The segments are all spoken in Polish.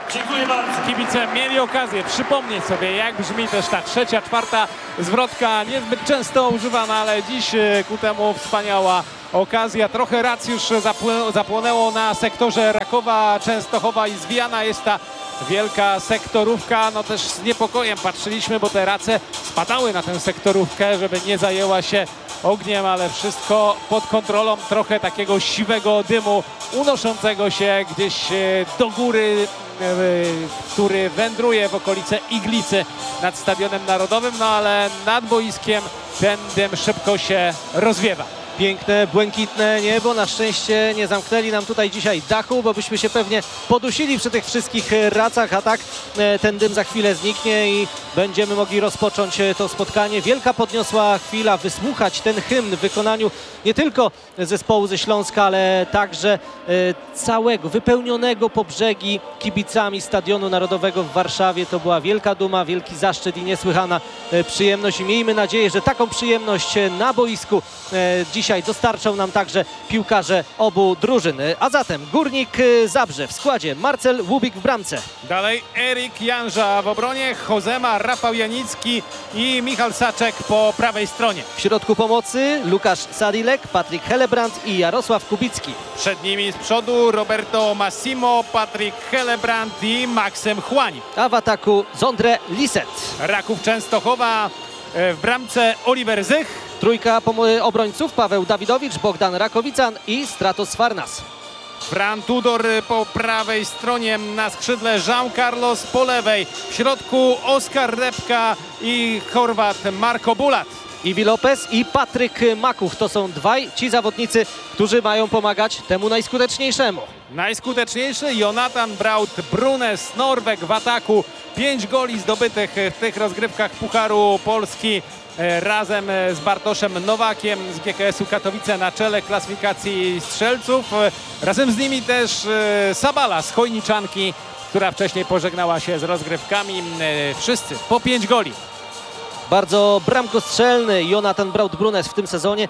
Dziękuję bardzo. Kibice mieli okazję przypomnieć sobie, jak brzmi też ta trzecia, czwarta zwrotka. Niezbyt często używana, ale dziś ku temu wspaniała okazja. Trochę racji już zapłonęło na sektorze Rakowa, Częstochowa i zwijana jest ta wielka sektorówka. No też z niepokojem patrzyliśmy, bo te race spadały na tę sektorówkę, żeby nie zajęła się ogniem, ale wszystko pod kontrolą. Trochę takiego siwego dymu unoszącego się gdzieś do góry, który wędruje w okolice Iglicy nad Stadionem Narodowym, no ale nad boiskiem ten dym szybko się rozwiewa. Piękne, błękitne niebo. Na szczęście nie zamknęli nam tutaj dzisiaj dachu, bo byśmy się pewnie podusili przy tych wszystkich racach, a tak ten dym za chwilę zniknie i będziemy mogli rozpocząć to spotkanie. Wielka podniosła chwila, wysłuchać ten hymn w wykonaniu nie tylko zespołu ze Śląska, ale także całego, wypełnionego po brzegi kibicami Stadionu Narodowego w Warszawie. To była wielka duma, wielki zaszczyt i niesłychana przyjemność i miejmy nadzieję, że taką przyjemność na boisku dzisiaj dostarczą nam także piłkarze obu drużyn. A zatem Górnik Zabrze w składzie: Marcel Łubik w bramce. Dalej Erik Janża w obronie, Jozema, Rafał Janicki i Michał Saczek po prawej stronie. W środku pomocy Łukasz Sadilek, Patryk Helebrant i Jarosław Kubicki. Przed nimi z przodu Roberto Massimo, Patryk Helebrant i Maksym Chłań. A w ataku Zondre Liset. Raków Częstochowa w bramce Oliver Zych. Trójka obrońców: Paweł Dawidowicz, Bogdan Rakowican i Stratos Farnas. Fran Tudor po prawej stronie, na skrzydle Jean Carlos po lewej. W środku Oskar Repka i Chorwat Marko Bulat. Iwi Lopez i Patryk Makuch to są dwaj ci zawodnicy, którzy mają pomagać temu najskuteczniejszemu. Najskuteczniejszy Jonathan Braut-Brunes, Norweg w ataku. 5 goli zdobytych w tych rozgrywkach Pucharu Polski razem z Bartoszem Nowakiem z GKS-u Katowice na czele klasyfikacji strzelców. Razem z nimi też Sabala z Chojniczanki, która wcześniej pożegnała się z rozgrywkami. Wszyscy po 5 goli. Bardzo bramkostrzelny Jonathan Braut-Brunes w tym sezonie.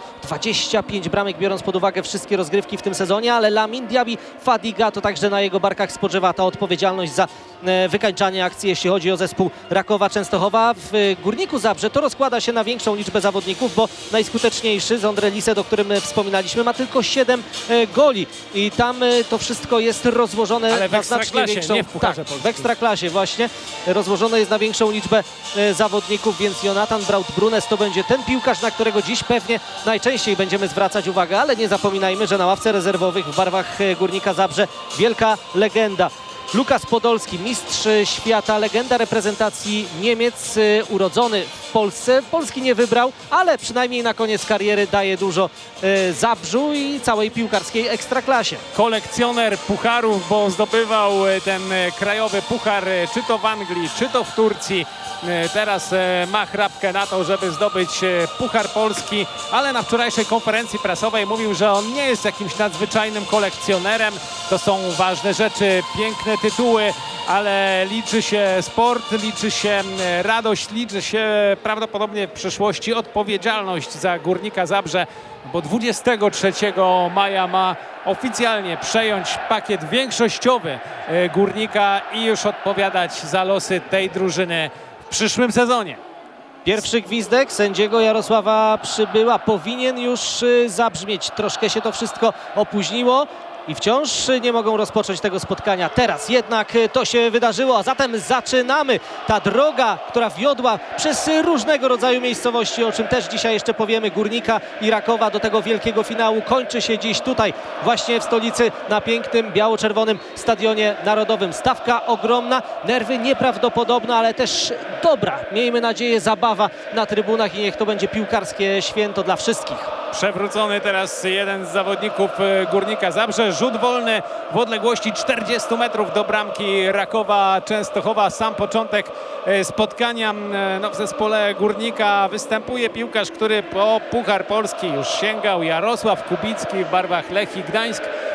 25 bramek, biorąc pod uwagę wszystkie rozgrywki w tym sezonie, ale Lamin Diaby Fadiga to także na jego barkach spoczywa ta odpowiedzialność za wykańczanie akcji, jeśli chodzi o zespół Rakowa Częstochowa. W Górniku Zabrze to rozkłada się na większą liczbę zawodników, bo najskuteczniejszy Zondre Liset, o którym wspominaliśmy, ma tylko 7 goli i tam to wszystko jest rozłożone ale na znacznie większą... nie w Pucharze tak, Polskim. w Ekstraklasie właśnie. Rozłożone jest na większą liczbę zawodników, więc Jonathan Braut-Brunes to będzie ten piłkarz, na którego dziś pewnie najczęściej będziemy zwracać uwagę, ale nie zapominajmy, że na ławce rezerwowych w barwach Górnika Zabrze wielka legenda. Lukas Podolski, mistrz świata, legenda reprezentacji Niemiec, urodzony w Polsce. Polski nie wybrał, ale przynajmniej na koniec kariery daje dużo Zabrzu i całej piłkarskiej ekstraklasie. Kolekcjoner pucharów, bo zdobywał ten krajowy puchar czy to w Anglii, czy to w Turcji. Teraz ma chrapkę na to, żeby zdobyć Puchar Polski, ale na wczorajszej konferencji prasowej mówił, że on nie jest jakimś nadzwyczajnym kolekcjonerem. To są ważne rzeczy, piękne tytuły, ale liczy się sport, liczy się radość, liczy się prawdopodobnie w przyszłości odpowiedzialność za Górnika Zabrze, bo 23 maja ma oficjalnie przejąć pakiet większościowy Górnika i już odpowiadać za losy tej drużyny w przyszłym sezonie. Pierwszy gwizdek sędziego Jarosława Przybyła powinien już zabrzmieć. Troszkę się to wszystko opóźniło i wciąż nie mogą rozpocząć tego spotkania. Teraz jednak to się wydarzyło, a zatem zaczynamy. Ta droga, która wiodła przez różnego rodzaju miejscowości, o czym też dzisiaj jeszcze powiemy, Górnika i Rakowa do tego wielkiego finału, kończy się dziś tutaj, właśnie w stolicy, na pięknym biało-czerwonym Stadionie Narodowym. Stawka ogromna, nerwy nieprawdopodobne, ale też dobra, miejmy nadzieję, zabawa na trybunach i niech to będzie piłkarskie święto dla wszystkich. Przewrócony teraz jeden z zawodników Górnika Zabrze. Rzut wolny w odległości 40 metrów do bramki Rakowa Częstochowa. Sam początek spotkania w zespole Górnika występuje piłkarz, który po Puchar Polski już sięgał. Jarosław Kubicki w barwach Lechii Gdańsk.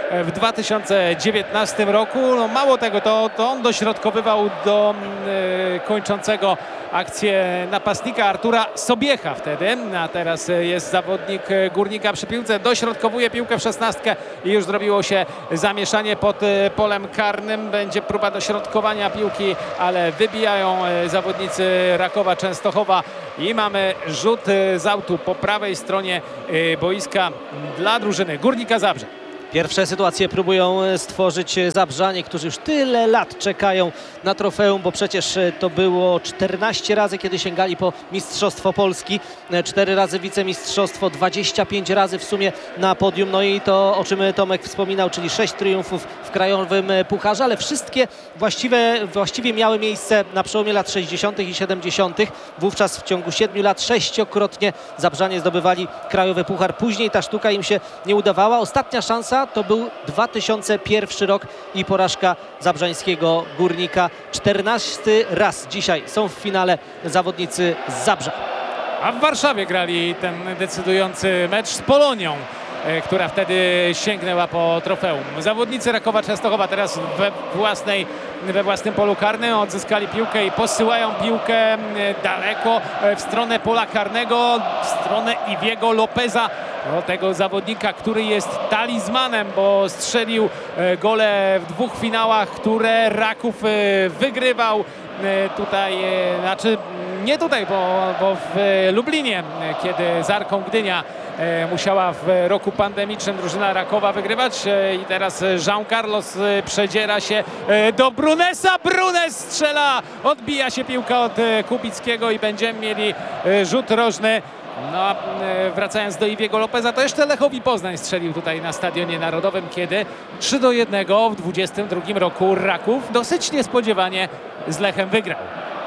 w 2019 roku. No, mało tego, to on dośrodkowywał do kończącego akcję napastnika Artura Sobiecha wtedy, a teraz jest zawodnik Górnika przy piłce, dośrodkowuje piłkę w 16 i już zrobiło się zamieszanie pod polem karnym. Będzie próba dośrodkowania piłki, ale wybijają zawodnicy Rakowa Częstochowa i mamy rzut z autu po prawej stronie boiska dla drużyny Górnika Zabrze. Pierwsze sytuacje próbują stworzyć Zabrzanie, którzy już tyle lat czekają na trofeum, bo przecież to było 14 razy, kiedy sięgali po Mistrzostwo Polski, 4 razy wicemistrzostwo, 25 razy w sumie na podium. No i to, o czym Tomek wspominał, czyli 6 triumfów w krajowym pucharze, ale wszystkie właściwie miały miejsce na przełomie lat 60. i 70. Wówczas w ciągu 7 lat 6-krotnie Zabrzanie zdobywali krajowy puchar. Później ta sztuka im się nie udawała. Ostatnia szansa to był 2001 rok i porażka zabrzańskiego Górnika. 14 raz dzisiaj są w finale zawodnicy z Zabrza. A w Warszawie grali ten decydujący mecz z Polonią, która wtedy sięgnęła po trofeum. Zawodnicy Rakowa Częstochowa teraz we własnym polu karnym odzyskali piłkę i posyłają piłkę daleko w stronę pola karnego, w stronę Iwiego Lopeza, tego zawodnika, który jest talizmanem, bo strzelił gole w 2 finałach, które Raków wygrywał. Tutaj, znaczy nie tutaj, bo w Lublinie, kiedy z Arką Gdynia musiała w roku pandemicznym drużyna Rakowa wygrywać i teraz Jean Carlos przedziera się do Brunesa. Brunes strzela, odbija się piłka od Kubickiego i będziemy mieli rzut rożny. No a wracając do Iwiego Lopeza, to jeszcze Lechowi Poznań strzelił tutaj na Stadionie Narodowym, kiedy 3-1 w 22 roku Raków dosyć niespodziewanie z Lechem wygrał.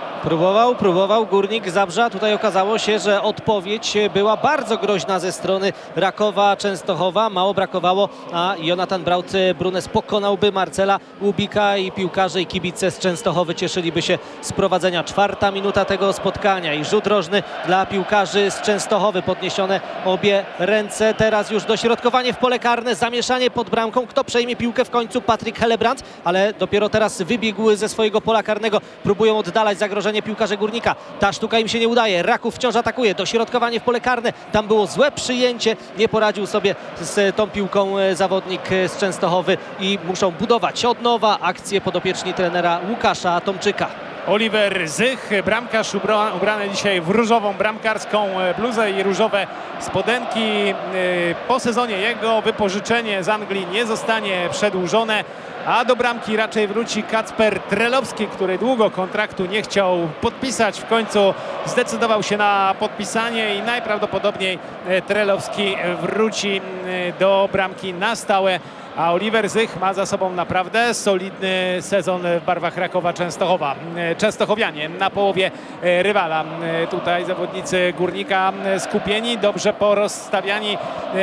Próbował Górnik Zabrza. Tutaj okazało się, że odpowiedź była bardzo groźna ze strony Rakowa Częstochowa. Mało brakowało, a Jonathan Braut-Brunes pokonałby Marcela Łubika i piłkarze i kibice z Częstochowy cieszyliby się z prowadzenia. 4. minuta tego spotkania i rzut rożny dla piłkarzy z Częstochowy. Podniesione obie ręce. Teraz już dośrodkowanie w pole karne, zamieszanie pod bramką. Kto przejmie piłkę w końcu? Patryk Helebrant, ale dopiero teraz wybiegł ze swojego pola karnego. Próbują oddalać zagrożenie piłkarze Górnika. Ta sztuka im się nie udaje. Raków wciąż atakuje. Dośrodkowanie w pole karne. Tam było złe przyjęcie. Nie poradził sobie z tą piłką zawodnik z Częstochowy i muszą budować od nowa akcję podopieczni trenera Łukasza Tomczyka. Oliver Zych, bramkarz ubrany dzisiaj w różową bramkarską bluzę i różowe spodenki. Po sezonie jego wypożyczenie z Anglii nie zostanie przedłużone, a do bramki raczej wróci Kacper Trelowski, który długo kontraktu nie chciał podpisać. W końcu zdecydował się na podpisanie i najprawdopodobniej Trelowski wróci do bramki na stałe. A Oliver Zych ma za sobą naprawdę solidny sezon w barwach Rakowa Częstochowa. Częstochowianie na połowie rywala. Tutaj zawodnicy Górnika skupieni, dobrze porozstawiani,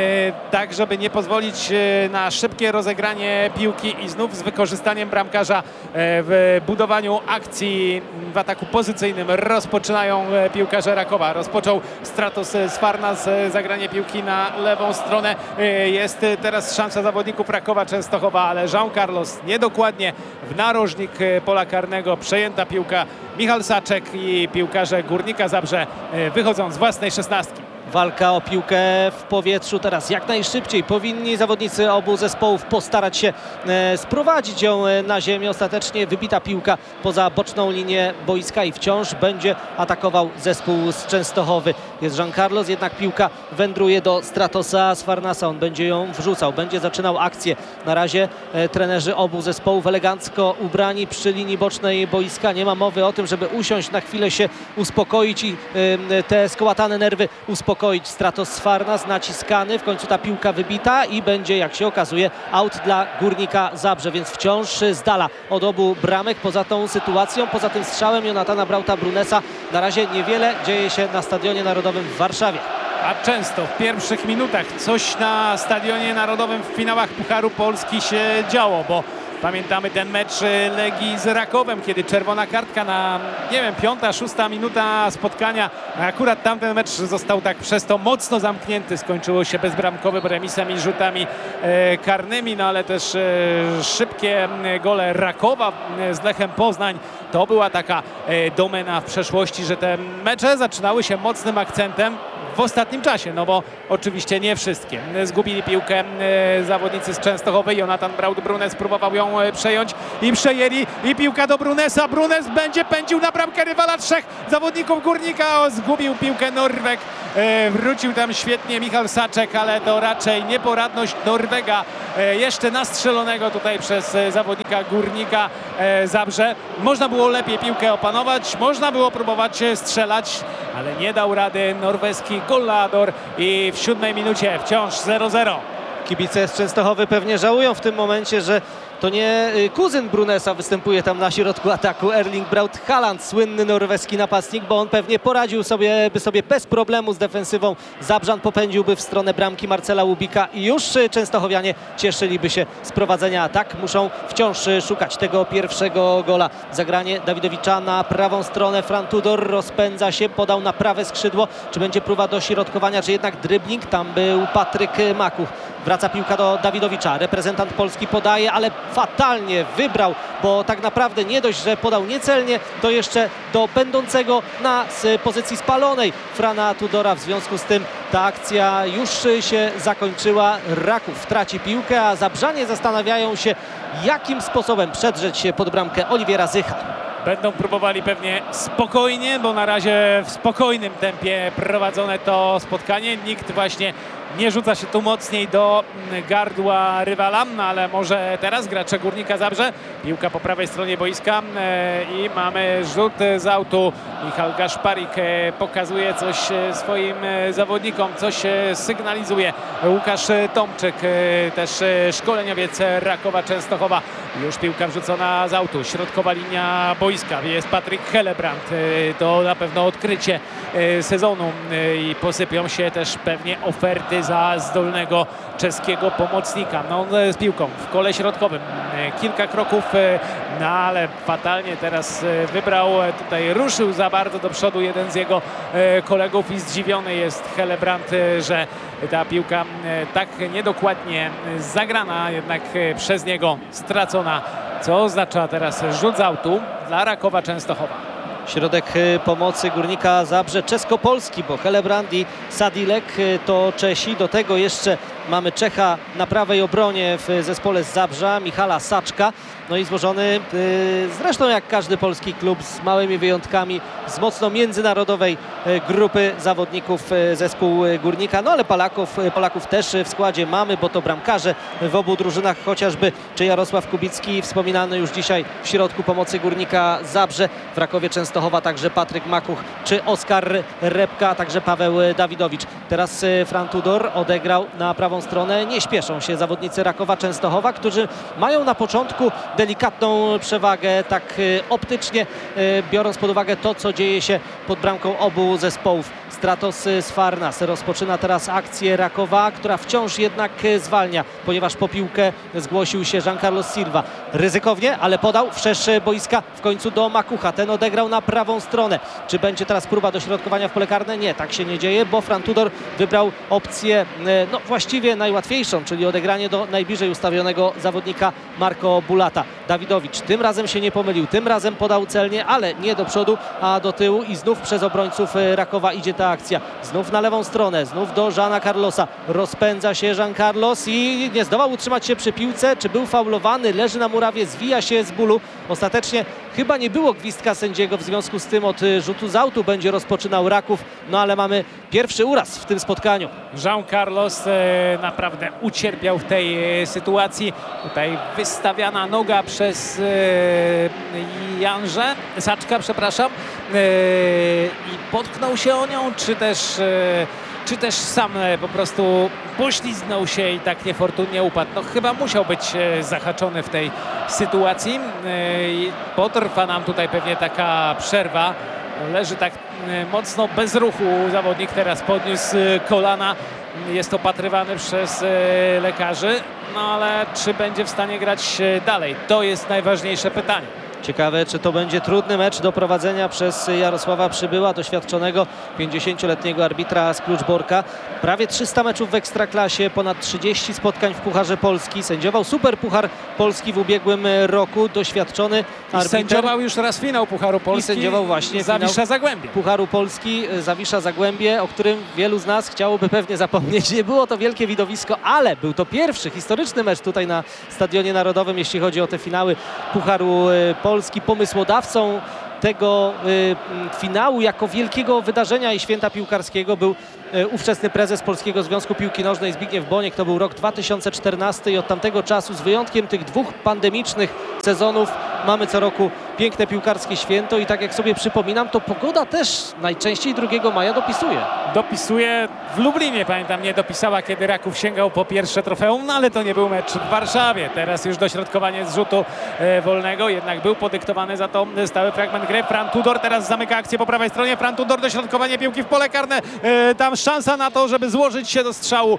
tak żeby nie pozwolić na szybkie rozegranie piłki i znów z wykorzystaniem bramkarza w budowaniu akcji w ataku pozycyjnym rozpoczynają piłkarze Rakowa. Rozpoczął Stratos Sfarnas zagranie piłki na lewą stronę. Jest teraz szansa zawodników Rakowa Częstochowa, ale Jean Carlos niedokładnie w narożnik pola karnego. Przejęta piłka, Michał Saczek i piłkarze Górnika Zabrze wychodzą z własnej 16. Walka o piłkę w powietrzu teraz jak najszybciej. Powinni zawodnicy obu zespołów postarać się sprowadzić ją na ziemię. Ostatecznie wybita piłka poza boczną linię boiska i wciąż będzie atakował zespół z Częstochowy. Jest Jean Carlos, jednak piłka wędruje do Stratosa Sfarnasa. On będzie ją wrzucał, będzie zaczynał akcję. Na razie trenerzy obu zespołów elegancko ubrani przy linii bocznej boiska. Nie ma mowy o tym, żeby usiąść na chwilę, się uspokoić i te skołatane nerwy uspokoić. Stratos Sfarnas naciskany, w końcu ta piłka wybita i będzie, jak się okazuje, aut dla Górnika Zabrze, więc wciąż z dala od obu bramek. Poza tą sytuacją, poza tym strzałem Jonathana Brauta-Brunesa na razie niewiele dzieje się na Stadionie Narodowym w Warszawie. A często w pierwszych minutach coś na Stadionie Narodowym w finałach Pucharu Polski się działo, bo Pamiętamy ten mecz Legii z Rakowem, kiedy czerwona kartka na, nie wiem, 5-6 minuta spotkania. Akurat tamten mecz został tak przez to mocno zamknięty. Skończyło się bezbramkowym remisem i rzutami karnymi, no ale też szybkie gole Rakowa z Lechem Poznań. To była taka domena w przeszłości, że te mecze zaczynały się mocnym akcentem w ostatnim czasie, no bo oczywiście nie wszystkie. Zgubili piłkę zawodnicy z Częstochowy. Jonathan Braud-Brunes próbował ją przejąć i przejęli. I piłka do Brunesa. Brunes będzie pędził na bramkę rywala. 3 zawodników Górnika. Zgubił piłkę Norweg. Wrócił tam świetnie Michał Saczek, ale to raczej nieporadność Norwega. Jeszcze nastrzelonego tutaj przez zawodnika Górnika Zabrze. Można było lepiej piłkę opanować. Można było próbować strzelać, ale nie dał rady norweski goleador i w 7 minucie wciąż 0-0. Kibice z Częstochowy pewnie żałują w tym momencie, że to nie kuzyn Brunesa występuje tam na środku ataku, Erling Braut Haaland, słynny norweski napastnik, bo on pewnie poradził sobie bez problemu z defensywą Zabrzan, popędziłby w stronę bramki Marcela Łubika i już częstochowianie cieszyliby się z prowadzenia, a tak muszą wciąż szukać tego pierwszego gola. Zagranie Dawidowicza na prawą stronę, Fran Tudor rozpędza się, podał na prawe skrzydło, czy będzie próba dośrodkowania, czy jednak dribbling, tam był Patryk Makuch. Wraca piłka do Dawidowicza, reprezentant Polski podaje, ale fatalnie wybrał, bo tak naprawdę nie dość, że podał niecelnie, to jeszcze do będącego na pozycji spalonej Frana Tudora. W związku z tym ta akcja już się zakończyła. Raków traci piłkę, a Zabrzanie zastanawiają się, jakim sposobem przedrzeć się pod bramkę Oliwiera Zycha. Będą próbowali pewnie spokojnie, bo na razie w spokojnym tempie prowadzone to spotkanie. Nikt właśnie nie rzuca się tu mocniej do gardła rywala, no ale może teraz gracze Górnika Zabrze. Piłka po prawej stronie boiska i mamy rzut z autu. Michał Gaszparik pokazuje coś swoim zawodnikom, coś sygnalizuje. Łukasz Tomczyk, też szkoleniowiec Rakowa Częstochowa. Już piłka wrzucona z autu. Środkowa linia boiska. Jest Patryk Helebrand. To na pewno odkrycie sezonu i posypią się też pewnie oferty za zdolnego czeskiego pomocnika. No, z piłką w kole środkowym. Kilka kroków, no ale fatalnie teraz wybrał. Tutaj ruszył za bardzo do przodu jeden z jego kolegów i zdziwiony jest Helebrand, że ta piłka tak niedokładnie zagrana, jednak przez niego stracona, co oznacza teraz rzut z autu dla Rakowa Częstochowa. Środek pomocy Górnika Zabrze czesko-polski, bo Helebrand i Sadilek to Czesi. Do tego jeszcze mamy Czecha na prawej obronie w zespole z Zabrza, Michala Saczka. No i złożony zresztą jak każdy polski klub z małymi wyjątkami z mocno międzynarodowej grupy zawodników zespół Górnika. No ale Polaków też w składzie mamy, bo to bramkarze w obu drużynach, chociażby czy Jarosław Kubicki, wspominany już dzisiaj w środku pomocy Górnika Zabrze. W Rakowie Częstochowa także Patryk Makuch czy Oskar Repka, także Paweł Dawidowicz. Teraz Fran Tudor odegrał na prawą stronę. Nie śpieszą się zawodnicy Rakowa Częstochowa, którzy mają na początku delikatną przewagę, tak optycznie, biorąc pod uwagę to, co dzieje się pod bramką obu zespołów. Stratos Sfarnas rozpoczyna teraz akcję Rakowa, która wciąż jednak zwalnia, ponieważ po piłkę zgłosił się Jean Carlos Silva. Ryzykownie, ale podał wszerz boiska w końcu do Makucha. Ten odegrał na prawą stronę. Czy będzie teraz próba dośrodkowania w pole karne? Nie, tak się nie dzieje, bo Fran Tudor wybrał opcję no właściwie najłatwiejszą, czyli odegranie do najbliżej ustawionego zawodnika Marco Bulata. Dawidowicz tym razem się nie pomylił, tym razem podał celnie, ale nie do przodu, a do tyłu i znów przez obrońców Rakowa idzie ta akcja. Znów na lewą stronę, znów do Jeana Carlosa. Rozpędza się Jean Carlos i nie zdołał utrzymać się przy piłce. Czy był faulowany? Leży na murawie, zwija się z bólu. Ostatecznie chyba nie było gwizdka sędziego, w związku z tym od rzutu z autu będzie rozpoczynał Raków, no ale mamy pierwszy uraz w tym spotkaniu. Jean Carlos naprawdę ucierpiał w tej sytuacji. Tutaj wystawiana noga przez Saczka, przepraszam, i potknął się o nią, czy też sam po prostu poślizgnął się i tak niefortunnie upadł. No chyba musiał być zahaczony w tej sytuacji. Potrwa nam tutaj pewnie taka przerwa. Leży tak mocno bez ruchu zawodnik, teraz podniósł kolana. Jest opatrywany przez lekarzy, no ale czy będzie w stanie grać dalej? To jest najważniejsze pytanie. Ciekawe, czy to będzie trudny mecz do prowadzenia przez Jarosława Przybyła, doświadczonego 50-letniego arbitra z Kluczborka. Prawie 300 meczów w Ekstraklasie, ponad 30 spotkań w Pucharze Polski. Sędziował Super Puchar Polski w ubiegłym roku. Doświadczony arbiter. Sędziował już raz finał Pucharu Polski. I sędziował właśnie Zawisza Zagłębie. Pucharu Polski, Zawisza Zagłębie, o którym wielu z nas chciałoby pewnie zapomnieć. Nie było to wielkie widowisko, ale był to pierwszy historyczny mecz tutaj na Stadionie Narodowym, jeśli chodzi o te finały Pucharu Polski. Pomysłodawcą tego finału jako wielkiego wydarzenia i święta piłkarskiego był ówczesny prezes Polskiego Związku Piłki Nożnej Zbigniew Boniek. To był rok 2014 i od tamtego czasu, z wyjątkiem tych dwóch pandemicznych sezonów, mamy co roku piękne piłkarskie święto i tak jak sobie przypominam, to pogoda też najczęściej 2 maja dopisuje. Dopisuje w Lublinie, pamiętam, nie dopisała, kiedy Raków sięgał po pierwsze trofeum, no ale to nie był mecz w Warszawie. Teraz już dośrodkowanie z rzutu wolnego, jednak był podyktowany za to stały fragment gry. Fran Tudor teraz zamyka akcję po prawej stronie. Fran Tudor, dośrodkowanie piłki w pole karne. Tam szansa na to, żeby złożyć się do strzału.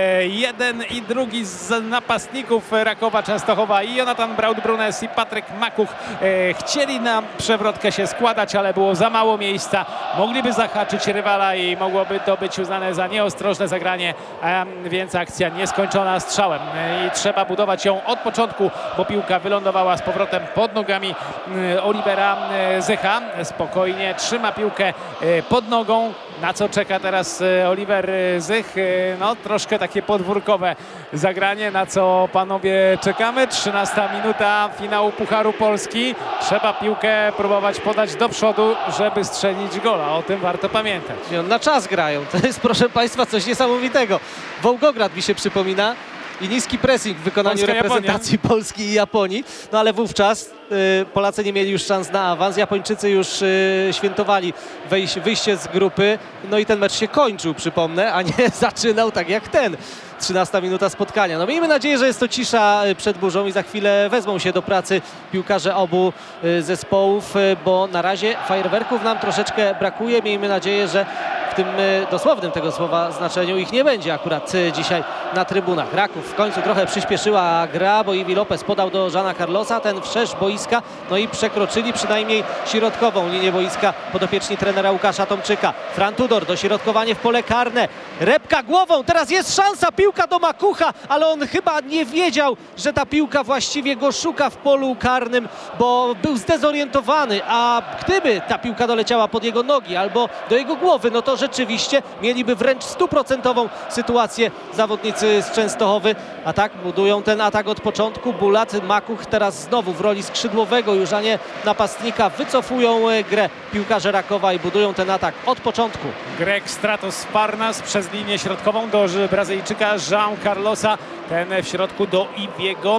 Jeden i drugi z napastników Rakowa Częstochowa, i Jonatan Braut-Brunes i Patryk Makuch, chcieli na przewrotkę się składać, ale było za mało miejsca. Mogliby zahaczyć rywala i mogłoby to być uznane za nieostrożne zagranie, więc akcja nieskończona strzałem. I trzeba budować ją od początku, bo piłka wylądowała z powrotem pod nogami Olivera Zycha. Spokojnie trzyma piłkę pod nogą. Na co czeka teraz Oliver Zych? No troszkę takie podwórkowe zagranie, na co panowie czekamy. 13 minuta finału Pucharu Polski. Trzeba piłkę próbować podać do przodu, żeby strzelić gola. O tym warto pamiętać. Na czas grają. To jest, proszę państwa, coś niesamowitego. Wołgograd mi się przypomina i niski pressing w wykonaniu Polska, reprezentacji Japonia. Polski i Japonii. No ale wówczas Polacy nie mieli już szans na awans. Japończycy już świętowali wyjście z grupy. No i ten mecz się kończył, przypomnę, a nie zaczynał tak jak ten. 13 minuta spotkania. No miejmy nadzieję, że jest to cisza przed burzą i za chwilę wezmą się do pracy piłkarze obu zespołów, bo na razie fajerwerków nam troszeczkę brakuje. Miejmy nadzieję, że w tym dosłownym tego słowa znaczeniu ich nie będzie akurat dzisiaj na trybunach. Raków w końcu trochę przyspieszyła gra, bo Iwi Lopez podał do Jeana Carlosa, ten wszerz boiska, no i przekroczyli przynajmniej środkową linię boiska podopieczni trenera Łukasza Tomczyka. Fran Tudor, dośrodkowanie w pole karne, repka głową, teraz jest szansa, piłka do Makucha, ale on chyba nie wiedział, że ta piłka właściwie go szuka w polu karnym, bo był zdezorientowany, a gdyby ta piłka doleciała pod jego nogi albo do jego głowy, no to rzeczywiście mieliby wręcz 100% sytuację zawodnicy z Częstochowy. A tak budują ten atak od początku. Bulat, Makuch teraz znowu w roli skrzydłowego już, a nie napastnika. Wycofują grę piłkarze Rakowa i budują ten atak od początku. Grek Stratos Farnas przez linię środkową do Brazylijczyka Jean Carlosa. Ten w środku do Iwiego.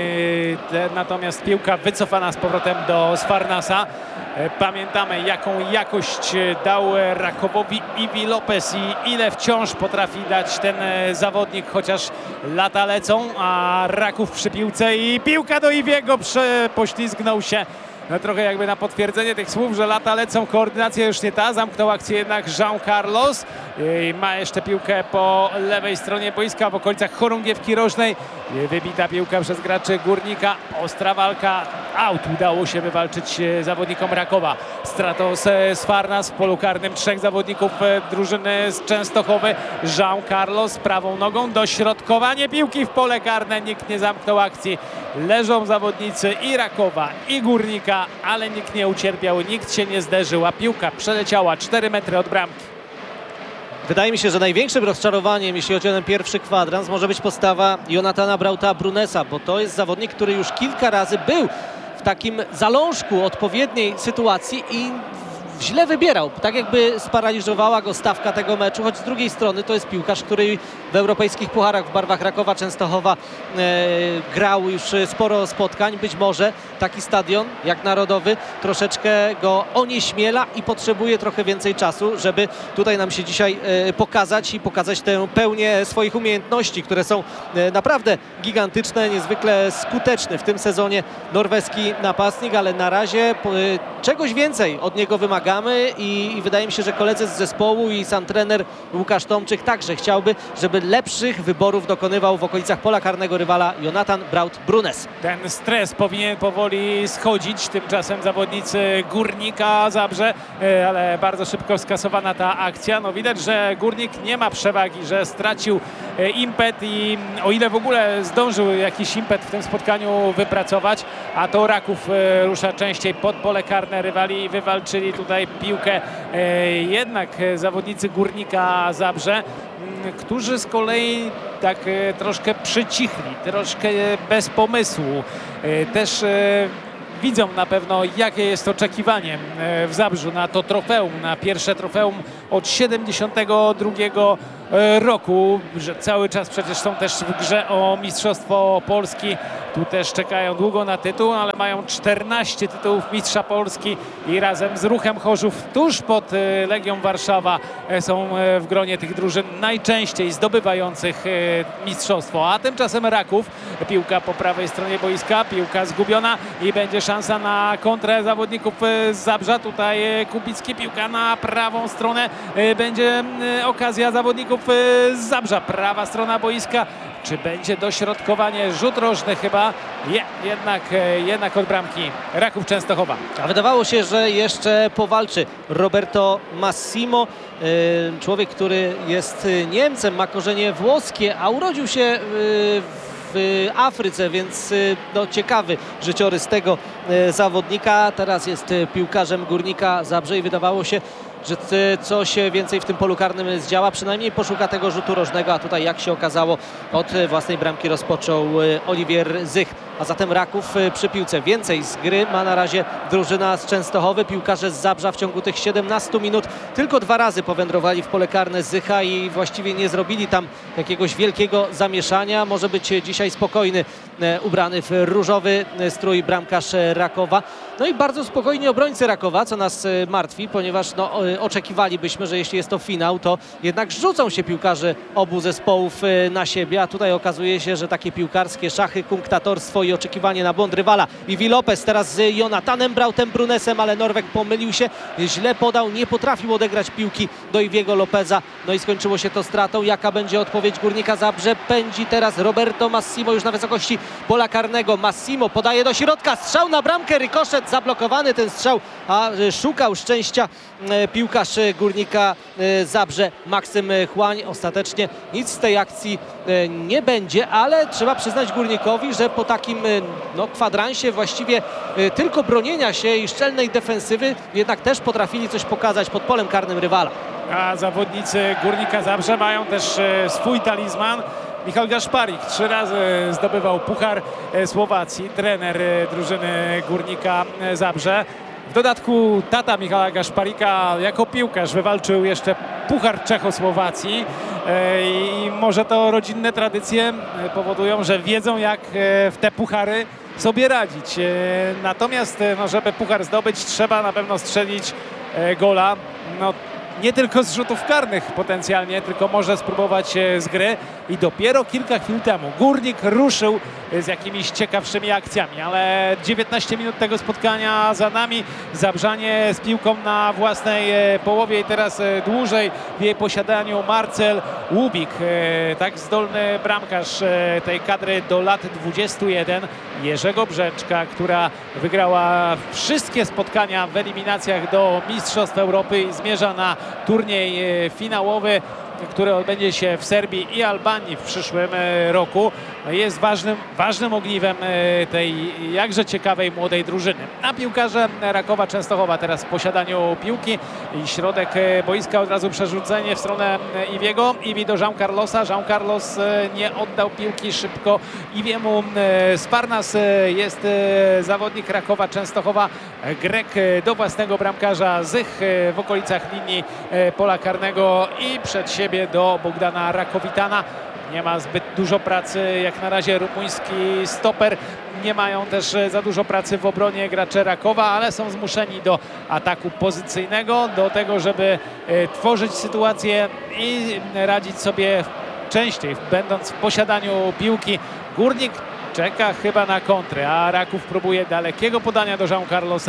Natomiast piłka wycofana z powrotem do Sfarnasa. Pamiętamy, jaką jakość dał Rakowowi Iwi Lopez i ile wciąż potrafi dać ten zawodnik, chociaż lata lecą, a Raków przy piłce i piłka do Iwiego, poślizgnął się. No trochę jakby na potwierdzenie tych słów, że lata lecą, koordynacja już nie ta. Zamknął akcję jednak Jean Carlos. I ma jeszcze piłkę po lewej stronie boiska w okolicach chorągiewki rożnej. Wybita piłka przez graczy Górnika. Ostra walka. Aut udało się wywalczyć zawodnikom Rakowa. Stratos Sfarnas w polu karnym. 3 zawodników drużyny z Częstochowy. Jean Carlos prawą nogą. Dośrodkowanie piłki w pole karne. Nikt nie zamknął akcji. Leżą zawodnicy i Rakowa, i Górnika, ale nikt nie ucierpiał, nikt się nie zderzył, a piłka przeleciała 4 metry od bramki. Wydaje mi się, że największym rozczarowaniem, jeśli chodzi o ten pierwszy kwadrans, może być postawa Jonatana Brauta-Brunesa, bo to jest zawodnik, który już kilka razy był w takim zalążku odpowiedniej sytuacji i źle wybierał, tak jakby sparaliżowała go stawka tego meczu, choć z drugiej strony to jest piłkarz, który w europejskich pucharach w barwach Rakowa Częstochowa grał już sporo spotkań. Być może taki stadion jak Narodowy troszeczkę go onieśmiela i potrzebuje trochę więcej czasu, żeby tutaj nam się dzisiaj pokazać i pokazać tę pełnię swoich umiejętności, które są naprawdę gigantyczne, niezwykle skuteczny w tym sezonie norweski napastnik, ale na razie czegoś więcej od niego wymagamy. pomagamy i wydaje mi się, że koledzy z zespołu i sam trener Łukasz Tomczyk także chciałby, żeby lepszych wyborów dokonywał w okolicach pola karnego rywala Jonathan Braut-Brunes. Ten stres powinien powoli schodzić, tymczasem zawodnicy Górnika Zabrze, ale bardzo szybko skasowana ta akcja. No widać, że Górnik nie ma przewagi, że stracił impet i o ile w ogóle zdążył jakiś impet w tym spotkaniu wypracować, a to Raków rusza częściej pod pole karne rywali i wywalczyli tutaj piłkę jednak zawodnicy Górnika Zabrze, którzy z kolei tak troszkę przycichli, troszkę bez pomysłu. Też widzą na pewno, jakie jest oczekiwanie w Zabrzu na to trofeum, na pierwsze trofeum od 72 roku, że cały czas przecież są też w grze o Mistrzostwo Polski. Tu też czekają długo na tytuł, ale mają 14 tytułów Mistrza Polski i razem z Ruchem Chorzów tuż pod Legią Warszawa są w gronie tych drużyn najczęściej zdobywających mistrzostwo. A tymczasem Raków, piłka po prawej stronie boiska, piłka zgubiona i będzie szansa na kontrę zawodników z Zabrza. Tutaj Kubicki, piłka na prawą stronę, będzie okazja zawodników z Zabrza. Prawa strona boiska, czy będzie dośrodkowanie, rzut rożny chyba, jednak od bramki Raków Częstochowa. A wydawało się, że jeszcze powalczy Roberto Massimo, człowiek, który jest Niemcem, ma korzenie włoskie, a urodził się w Afryce, więc no, ciekawy życiorys tego zawodnika. Teraz jest piłkarzem Górnika Zabrze i wydawało się, że coś więcej w tym polu karnym zdziała, przynajmniej poszuka tego rzutu rożnego, a tutaj jak się okazało od własnej bramki rozpoczął Oliwier Zych. A zatem Raków przy piłce. Więcej z gry ma na razie drużyna z Częstochowy. Piłkarze z Zabrza w ciągu tych 17 minut tylko 2 razy powędrowali w pole karne Zycha i właściwie nie zrobili tam jakiegoś wielkiego zamieszania. Może być dzisiaj spokojny, ubrany w różowy strój bramkarz Rakowa. No i bardzo spokojni obrońcy Rakowa, co nas martwi, ponieważ no, oczekiwalibyśmy, że jeśli jest to finał, to jednak rzucą się piłkarze obu zespołów na siebie, a tutaj okazuje się, że takie piłkarskie szachy, kunktatorstwo i oczekiwanie na błąd rywala. Vivi Lopez teraz z Jonathanem Brautem-Brunesem, ale Norweg pomylił się, źle podał, nie potrafił odegrać piłki do Iviego Lopeza, no i skończyło się to stratą. Jaka będzie odpowiedź Górnika Zabrze? Pędzi teraz Roberto Massimo już na wysokości pola karnego. Massimo podaje do środka, strzał na bramkę, rykoszet, zablokowany ten strzał, a szukał szczęścia piłkarz Górnika Zabrze Maksym Chłań. Ostatecznie nic z tej akcji nie będzie, ale trzeba przyznać Górnikowi, że po takim no, kwadransie właściwie tylko bronienia się i szczelnej defensywy jednak też potrafili coś pokazać pod polem karnym rywala. A zawodnicy Górnika Zabrze mają też swój talizman. Michał Gaszparik 3 razy zdobywał Puchar Słowacji, trener drużyny Górnika Zabrze. W dodatku tata Michała Gaszparika jako piłkarz wywalczył jeszcze Puchar Czechosłowacji i może to rodzinne tradycje powodują, że wiedzą, jak w te puchary sobie radzić. Natomiast no, żeby puchar zdobyć, trzeba na pewno strzelić gola. No, nie tylko z rzutów karnych potencjalnie, tylko może spróbować z gry i dopiero kilka chwil temu Górnik ruszył z jakimiś ciekawszymi akcjami, ale 19 minut tego spotkania za nami. Zabrzanie z piłką na własnej połowie i teraz dłużej w jej posiadaniu Marcel Łubik, tak zdolny bramkarz tej kadry do lat 21 Jerzego Brzęczka, która wygrała wszystkie spotkania w eliminacjach do Mistrzostw Europy i zmierza na turniej finałowy, który odbędzie się w Serbii i Albanii w przyszłym roku. Jest ważnym ogniwem tej jakże ciekawej młodej drużyny. A piłkarze Rakowa Częstochowa teraz w posiadaniu piłki i środek boiska, od razu przerzucenie w stronę Iwiego. Iwi do Jean Carlosa. Jean Carlos nie oddał piłki szybko Iwiemu. Sparnas jest zawodnik Rakowa Częstochowa. Grek do własnego bramkarza Zych w okolicach linii pola karnego i przed siebie do Bogdana Rakowitana. Nie ma zbyt dużo pracy jak na razie rumuński stoper. Nie mają też za dużo pracy w obronie gracze Rakowa, ale są zmuszeni do ataku pozycyjnego, do tego, żeby tworzyć sytuację i radzić sobie częściej, będąc w posiadaniu piłki. Górnik czeka chyba na kontrę, a Raków próbuje dalekiego podania do Jean Carlosa.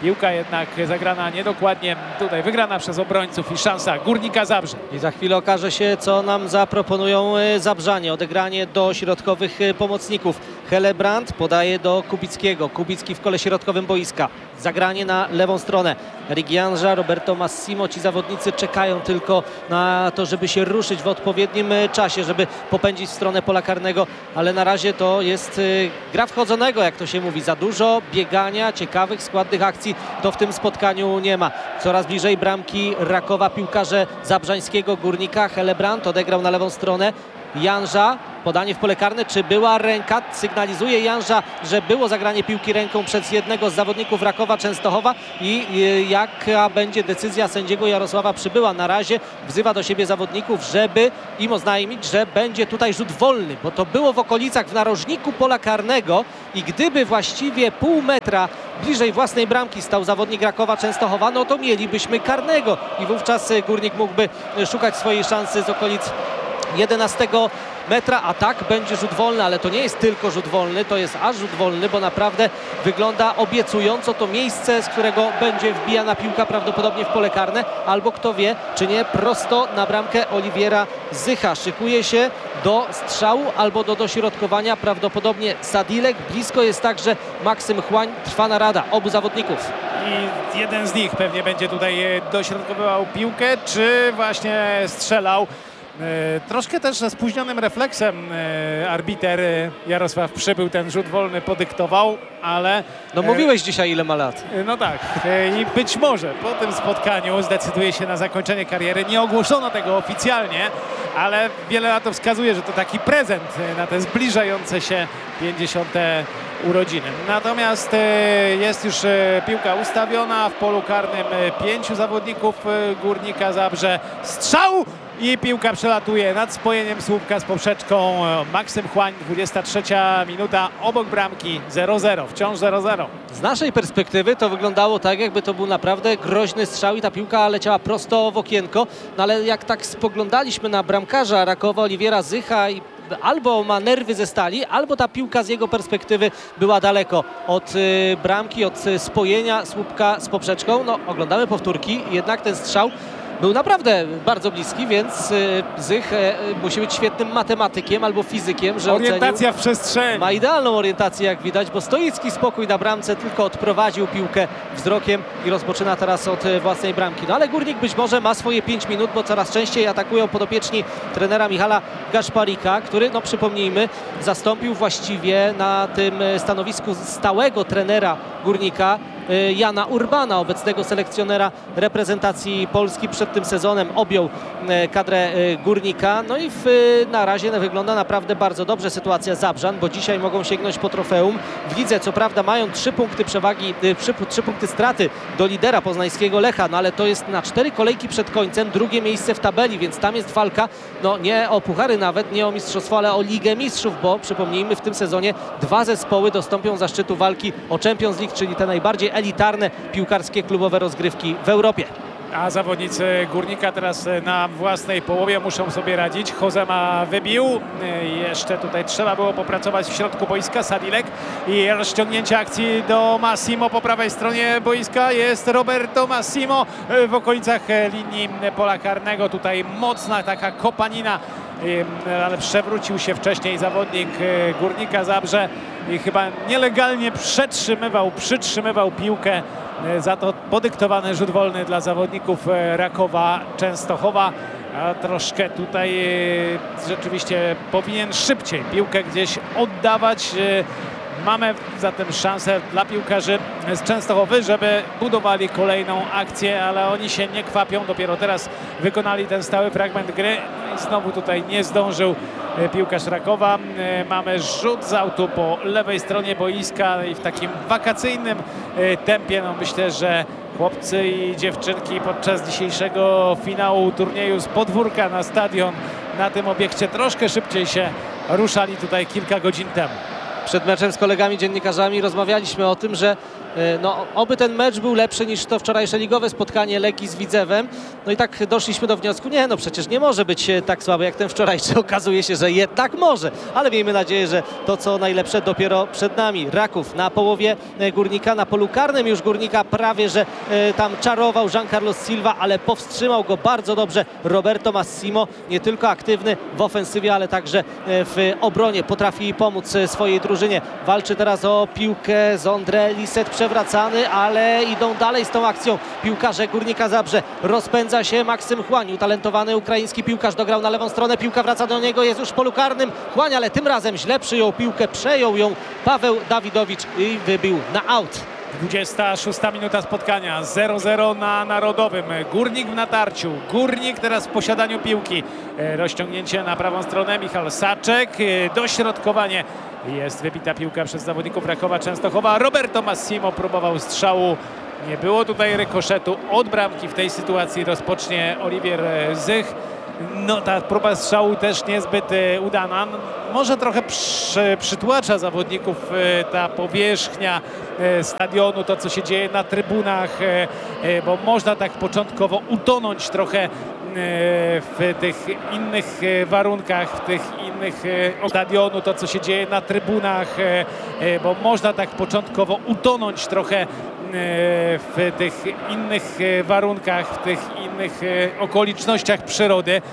Piłka jednak zagrana niedokładnie, tutaj wygrana przez obrońców i szansa Górnika Zabrze. I za chwilę okaże się, co nam zaproponują Zabrzanie. Odegranie do środkowych pomocników. Helebrand podaje do Kubickiego. Kubicki w kole środkowym boiska. Zagranie na lewą stronę. Rigianża, Roberto Massimo. Ci zawodnicy czekają tylko na to, żeby się ruszyć w odpowiednim czasie, żeby popędzić w stronę pola karnego, ale na razie to jest gra wchodzonego, jak to się mówi. Za dużo biegania, ciekawych, składnych akcji to w tym spotkaniu nie ma. Coraz bliżej bramki Rakowa piłkarze zabrzańskiego Górnika. Helebrand odegrał na lewą stronę. Janża, podanie w pole karne, czy była ręka? Sygnalizuje Janża, że było zagranie piłki ręką przez jednego z zawodników Rakowa Częstochowa i jaka będzie decyzja sędziego Jarosława Przybyła. Na razie wzywa do siebie zawodników, żeby im oznajmić, że będzie tutaj rzut wolny, bo to było w okolicach, w narożniku pola karnego i gdyby właściwie pół metra bliżej własnej bramki stał zawodnik Rakowa Częstochowa, no to mielibyśmy karnego i wówczas Górnik mógłby szukać swojej szansy z okolic 11 metra, a tak będzie rzut wolny, ale to nie jest tylko rzut wolny, to jest aż rzut wolny, bo naprawdę wygląda obiecująco to miejsce, z którego będzie wbijana piłka prawdopodobnie w pole karne, albo kto wie, czy nie prosto na bramkę Oliwiera Zycha. Szykuje się do strzału albo do dośrodkowania prawdopodobnie Sadilek. Blisko jest także Maksym Chłań. Trwa narada obu zawodników. I jeden z nich pewnie będzie tutaj dośrodkowywał piłkę, czy właśnie strzelał. Troszkę też ze spóźnionym refleksem arbiter Jarosław Przybył ten rzut wolny podyktował, ale... No mówiłeś dzisiaj, ile ma lat. No tak, i być może po tym spotkaniu zdecyduje się na zakończenie kariery. Nie ogłoszono tego oficjalnie, ale wiele na to wskazuje, że to taki prezent na te zbliżające się 50. urodziny. Natomiast jest już piłka ustawiona w polu karnym 5 zawodników Górnika Zabrze. Strzał! I piłka przelatuje nad spojeniem słupka z poprzeczką. Maksym Chłań, 23 minuta, obok bramki 0-0, wciąż 0-0. Z naszej perspektywy to wyglądało tak, jakby to był naprawdę groźny strzał i ta piłka leciała prosto w okienko. No ale jak tak spoglądaliśmy na bramkarza Rakowa Oliwiera Zycha i albo ma nerwy ze stali, albo ta piłka z jego perspektywy była daleko od bramki, od spojenia słupka z poprzeczką. No oglądamy powtórki, jednak ten strzał był naprawdę bardzo bliski, więc Zych musi być świetnym matematykiem albo fizykiem, że orientacja w przestrzeni. Ma idealną orientację, jak widać, bo stoicki spokój na bramce, tylko odprowadził piłkę wzrokiem i rozpoczyna teraz od własnej bramki. No ale Górnik być może ma swoje 5 minut, bo coraz częściej atakują podopieczni trenera Michala Gaszparika, który, no przypomnijmy, zastąpił właściwie na tym stanowisku stałego trenera Górnika Jana Urbana, obecnego selekcjonera reprezentacji Polski. Przed tym sezonem objął kadrę Górnika. No i na razie wygląda naprawdę bardzo dobrze sytuacja Zabrzan, bo dzisiaj mogą sięgnąć po trofeum. W lidze co prawda mają 3 punkty przewagi, 3 punkty straty do lidera poznańskiego Lecha, no ale to jest na 4 kolejki przed końcem drugie miejsce w tabeli, więc tam jest walka, no nie o puchary nawet, nie o mistrzostwo, ale o Ligę Mistrzów, bo przypomnijmy, w tym sezonie 2 zespoły dostąpią zaszczytu walki o Champions League, czyli te najbardziej elitarne piłkarskie klubowe rozgrywki w Europie. A zawodnicy Górnika teraz na własnej połowie muszą sobie radzić. Hozema wybił. Jeszcze tutaj trzeba było popracować w środku boiska. Sadilek i rozciągnięcie akcji do Massimo po prawej stronie boiska. Jest Roberto Massimo w okolicach linii pola karnego. Tutaj mocna taka kopanina, ale przewrócił się wcześniej zawodnik Górnika Zabrze i chyba nielegalnie przytrzymywał piłkę. Za to podyktowany rzut wolny dla zawodników Rakowa Częstochowa. A troszkę tutaj rzeczywiście powinien szybciej piłkę gdzieś oddawać. Mamy zatem szansę dla piłkarzy z Częstochowy, żeby budowali kolejną akcję, ale oni się nie kwapią. Dopiero teraz wykonali ten stały fragment gry. I znowu tutaj nie zdążył piłkarz Rakowa. Mamy rzut z autu po lewej stronie boiska i w takim wakacyjnym tempie. No myślę, że chłopcy i dziewczynki podczas dzisiejszego finału turnieju z podwórka na stadion na tym obiekcie troszkę szybciej się ruszali tutaj kilka godzin temu. Przed meczem z kolegami dziennikarzami rozmawialiśmy o tym, że No, oby ten mecz był lepszy niż to wczorajsze ligowe spotkanie Legii z Widzewem. No i tak doszliśmy do wniosku, nie, no przecież nie może być tak słaby jak ten wczorajszy. Okazuje się, że jednak może, ale miejmy nadzieję, że to co najlepsze dopiero przed nami. Raków na połowie Górnika, na polu karnym już Górnika prawie, że tam czarował Jean Carlos Silva, ale powstrzymał go bardzo dobrze Roberto Massimo, nie tylko aktywny w ofensywie, ale także w obronie. Potrafi pomóc swojej drużynie. Walczy teraz o piłkę Zondre, Lisset przewracany, ale idą dalej z tą akcją. Piłkarze Górnika Zabrze. Rozpędza się Maksym Chłań, utalentowany ukraiński piłkarz, dograł na lewą stronę, piłka wraca do niego, jest już w polu karnym. Chłań, ale tym razem źle przyjął piłkę, przejął ją Paweł Dawidowicz i wybił na aut. 26 minuta spotkania, 0-0 na Narodowym. Górnik w natarciu, Górnik teraz w posiadaniu piłki. Rozciągnięcie na prawą stronę, Michał Saczek, dośrodkowanie. Jest wybita piłka przez zawodników Rakowa Częstochowa. Roberto Massimo próbował strzału. Nie było tutaj rykoszetu od bramki. W tej sytuacji rozpocznie Oliwier Zych. No, ta próba strzału też niezbyt udana. Może trochę przytłacza zawodników ta powierzchnia stadionu, to co się dzieje na trybunach, bo można tak początkowo utonąć trochę w tych innych warunkach, w tych innych stadionu, to co się dzieje na trybunach, bo można tak początkowo utonąć trochę w tych innych warunkach, w tych innych okolicznościach przyrody.